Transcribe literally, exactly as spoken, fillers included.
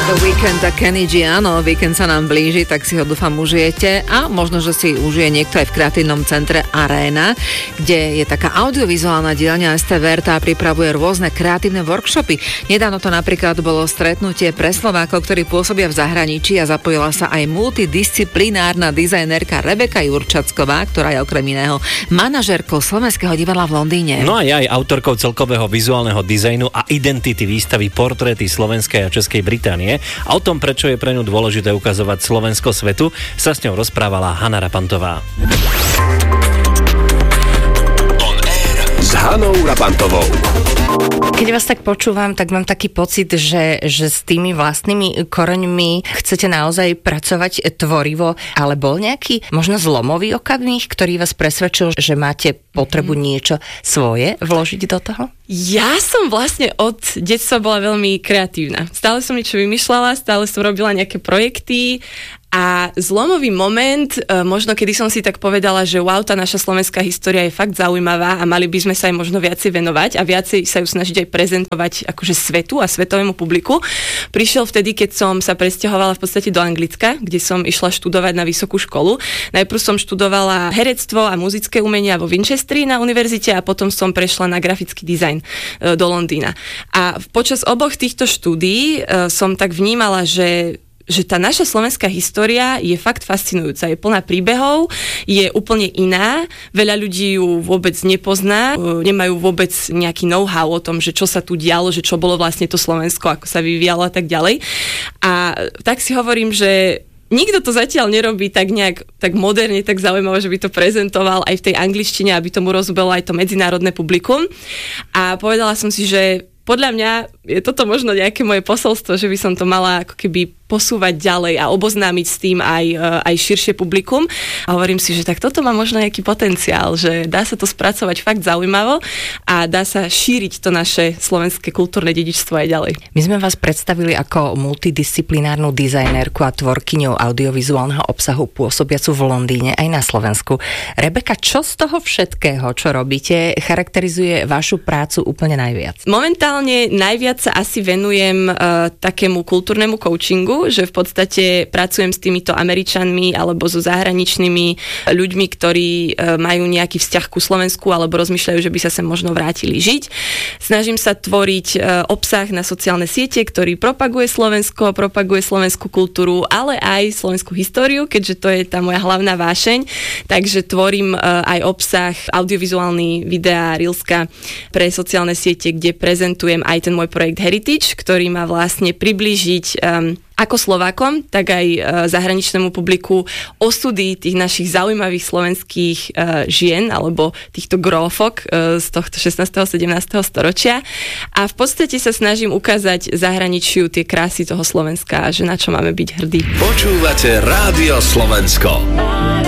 The Weeknd a Kenny G, áno, víkend sa nám blíži, tak si ho dúfam užijete a možno, že si užije niekto aj v kreatívnom centre Arena, kde je taká audiovizuálna dielňa es té vé er, tá pripravuje rôzne kreatívne workshopy. Nedávno to napríklad bolo stretnutie pre Slovákov, ktorí pôsobia v zahraničí a zapojila sa aj multidisciplinárna dizajnerka Rebeka Jurčacková, ktorá je okrem iného manažérkou Slovenského divadla v Londýne. No a je aj autorkou celkového vizuálneho dizajnu a identity výstavy Portréty Slovenskej a Českej Británie. A o tom, prečo je pre ňu dôležité ukazovať Slovensko svetu, sa s ňou rozprávala Hana Rapantová. On Air s Hanou Rapantovou. Keď vás tak počúvam, tak mám taký pocit, že, že s tými vlastnými koreňmi chcete naozaj pracovať tvorivo, ale bol nejaký možno zlomový okamih, ktorý vás presvedčil, že máte potrebu niečo svoje vložiť do toho? Ja som vlastne od detstva bola veľmi kreatívna. Stále som niečo vymýšľala, stále som robila nejaké projekty a zlomový moment, možno kedy som si tak povedala, že wow, tá naša slovenská história je fakt zaujímavá a mali by sme sa aj možno viacej venovať a viacej sa ju snažiť aj prezentovať akože svetu a svetovému publiku. Prišiel vtedy, keď som sa presťahovala v podstate do Anglicka, kde som išla študovať na vysokú školu. Najprv som študovala herectvo a muzické umenia vo Winchesteri na univerzite a potom som prešla na grafický dizajn do Londýna. A počas oboch týchto štúdií som tak vnímala, že že tá naša slovenská história je fakt fascinujúca, je plná príbehov, je úplne iná, veľa ľudí ju vôbec nepozná, nemajú vôbec nejaký know-how o tom, že čo sa tu dialo, že čo bolo vlastne to Slovensko, ako sa vyvíjalo a tak ďalej. A tak si hovorím, že nikto to zatiaľ nerobí tak nejak tak moderne, tak zaujímavé, že by to prezentoval aj v tej angličtine, aby tomu rozumelo aj to medzinárodné publikum. A povedala som si, že podľa mňa je toto možno nejaké moje posolstvo, že by som to mala ako keby posúvať ďalej a oboznámiť s tým aj, aj širšie publikum. A hovorím si, že tak toto má možno nejaký potenciál, že dá sa to spracovať fakt zaujímavo a dá sa šíriť to naše slovenské kultúrne dedičstvo aj ďalej. My sme vás predstavili ako multidisciplinárnu dizajnerku a tvorkyňou audiovizuálneho obsahu pôsobiacu v Londýne aj na Slovensku. Rebeka, čo z toho všetkého, čo robíte, charakterizuje vašu prácu úplne najviac? Momentálne najviac sa asi venujem uh, takému kultúrnemu coachingu, že v podstate pracujem s týmito Američanmi alebo so zahraničnými ľuďmi, ktorí majú nejaký vzťah ku Slovensku alebo rozmýšľajú, že by sa sem možno vrátili žiť. Snažím sa tvoriť obsah na sociálne siete, ktorý propaguje Slovensko, propaguje slovenskú kultúru, ale aj slovenskú históriu, keďže to je tá moja hlavná vášeň. Takže tvorím aj obsah, audiovizuálny videá, reelska pre sociálne siete, kde prezentujem aj ten môj projekt Heritage, ktorý má vlastne priblížiť um, ako Slovákom, tak aj e, zahraničnému publiku osudy tých našich zaujímavých slovenských e, žien alebo týchto grófok e, z tohto šestnásteho sedemnásteho storočia. A v podstate sa snažím ukázať zahraničiu tie krásy toho Slovenska, že na čo máme byť hrdí. Počúvate Rádio Slovensko.